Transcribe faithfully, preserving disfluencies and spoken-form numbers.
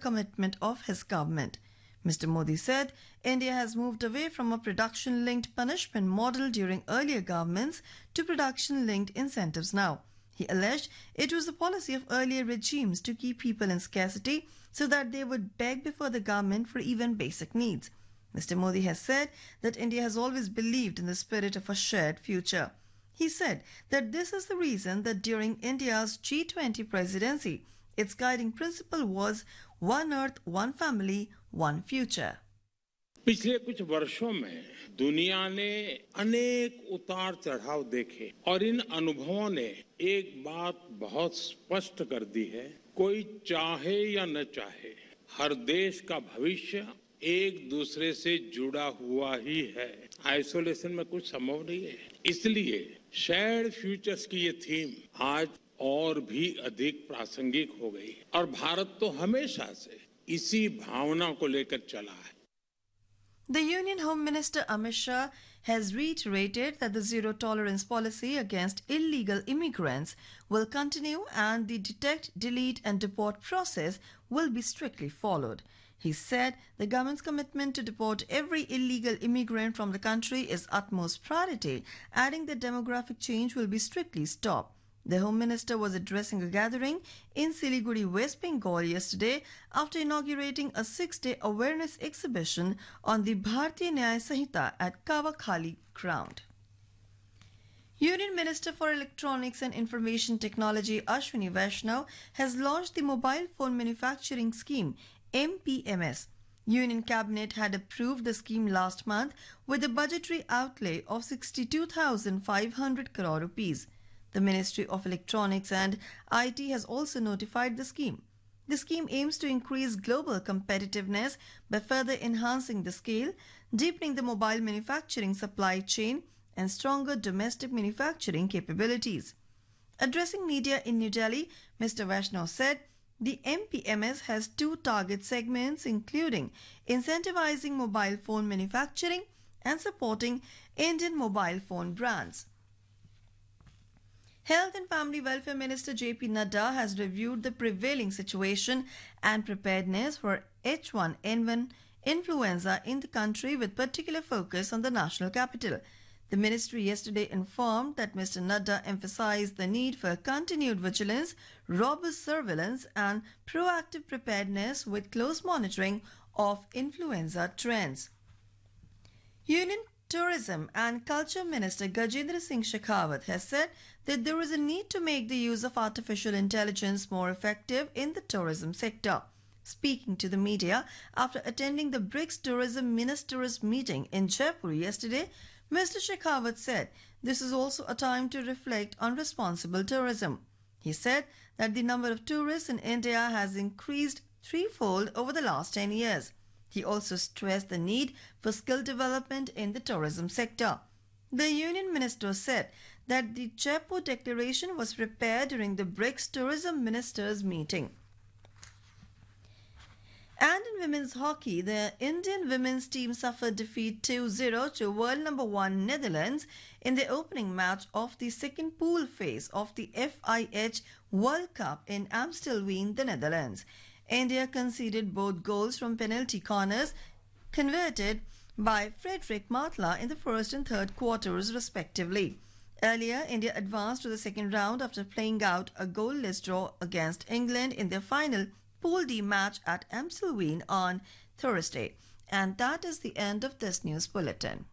commitment of his government. Mister Modi said India has moved away from a production-linked punishment model during earlier governments to production-linked incentives now. He alleged it was the policy of earlier regimes to keep people in scarcity so that they would beg before the government for even basic needs. Mister Modi has said that India has always believed in the spirit of a shared future. He said that this is the reason that during India's G twenty presidency, its guiding principle was one earth, one family, one future. पिछले कुछ वर्षों में दुनिया ने अनेक उतार चढ़ाव देखे और इन अनुभवों ने एक बात बहुत स्पष्ट कर दी है, कोई चाहे या न चाहे, हर देश का भविष्य एक दूसरे से जुड़ा हुआ ही है। आइसोलेशन में कुछ संभव नहीं है। इसलिए शेयर्ड फ्यूचर्स की ये थीम आज और भी अधिक प्रासंगिक हो गई और भारत तो हमेशा से इसी भावना को लेकर चला है। The Union Home Minister Amit Shah has reiterated that the zero tolerance policy against illegal immigrants will continue and the detect, delete and deport process will be strictly followed. He said the government's commitment to deport every illegal immigrant from the country is utmost priority, adding that demographic change will be strictly stopped. The Home Minister was addressing a gathering in Siliguri, West Bengal yesterday after inaugurating a six-day awareness exhibition on the Bharatiya Nyaya Sanhita at Kavakhali ground. Union Minister for Electronics and Information Technology Ashwini Vaishnaw has launched the Mobile Phone Manufacturing Scheme M P M S. Union Cabinet had approved the scheme last month with a budgetary outlay of sixty-two thousand five hundred crore rupees. The Ministry of Electronics and I T has also notified the scheme. The scheme aims to increase global competitiveness by further enhancing the scale, deepening the mobile manufacturing supply chain, and stronger domestic manufacturing capabilities. Addressing media in New Delhi, Mister Vaishnaw said the M P M S has two target segments, including incentivizing mobile phone manufacturing and supporting Indian mobile phone brands. Health and Family Welfare Minister J P Nadda has reviewed the prevailing situation and preparedness for H one N one influenza in the country with particular focus on the national capital. The ministry yesterday informed that Mister Nadda emphasized the need for continued vigilance, robust surveillance and proactive preparedness with close monitoring of influenza trends. Union Tourism and Culture Minister Gajendra Singh Shekhawat has said that there is a need to make the use of artificial intelligence more effective in the tourism sector. Speaking to the media after attending the BRICS Tourism Ministers meeting in Jaipur yesterday, Mister Shekhawat said this is also a time to reflect on responsible tourism. He said that the number of tourists in India has increased threefold over the last ten years. He also stressed the need for skill development in the tourism sector. The Union Minister said that the Jaipur Declaration was prepared during the BRICS Tourism Ministers meeting. And in women's hockey, the Indian women's team suffered defeat two zero to world number one Netherlands in the opening match of the second pool phase of the F I H World Cup in Amstelveen, the Netherlands. India conceded both goals from penalty corners converted by Frederick Matla in the first and third quarters respectively. Earlier, India advanced to the second round after playing out a goalless draw against England in their final Pool D match at Amstelveen on Thursday. And that is the end of this news bulletin.